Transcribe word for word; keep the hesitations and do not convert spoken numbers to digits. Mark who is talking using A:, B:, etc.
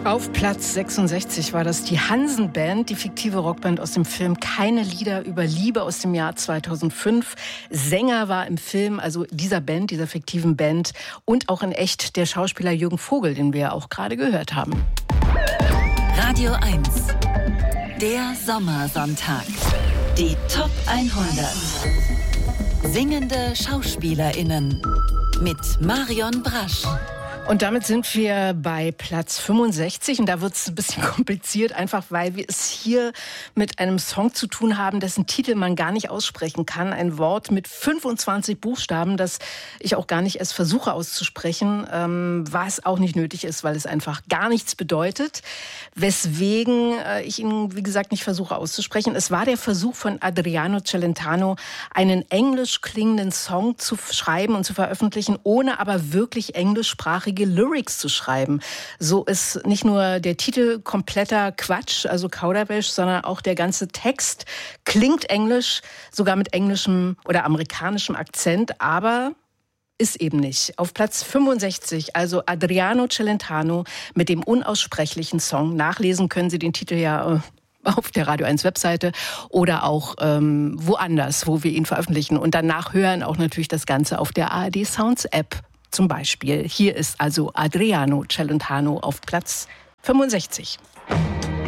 A: Auf Platz sechsundsechzig war das die Hansen-Band, die fiktive Rockband aus dem Film Keine Lieder über Liebe aus dem Jahr zweitausendfünf. Sänger war im Film, also dieser Band, dieser fiktiven Band, und auch in echt der Schauspieler Jürgen Vogel, den wir auch gerade gehört haben.
B: Radio eins, der Sommersonntag. Die Top hundert. Singende SchauspielerInnen mit Marion Brasch.
A: Und damit sind wir bei Platz fünfundsechzig und da wird es ein bisschen kompliziert, einfach weil wir es hier mit einem Song zu tun haben, dessen Titel man gar nicht aussprechen kann. Ein Wort mit fünfundzwanzig Buchstaben, das ich auch gar nicht erst versuche auszusprechen, ähm, was auch nicht nötig ist, weil es einfach gar nichts bedeutet. Weswegen äh, ich ihn, wie gesagt, nicht versuche auszusprechen. Es war der Versuch von Adriano Celentano, einen englisch klingenden Song zu schreiben und zu veröffentlichen, ohne aber wirklich englischsprachige Lyrics zu schreiben. So ist nicht nur der Titel kompletter Quatsch, also Kauderwelsch, sondern auch der ganze Text klingt englisch, sogar mit englischem oder amerikanischem Akzent, aber ist eben nicht. Auf Platz fünfundsechzig, also Adriano Celentano mit dem unaussprechlichen Song. Nachlesen können Sie den Titel ja auf der Radio eins Webseite oder auch ähm, woanders, wo wir ihn veröffentlichen. Und danach hören auch natürlich das Ganze auf der A R D Sounds App. Zum Beispiel. Hier ist also Adriano Celentano auf Platz fünfundsechzig.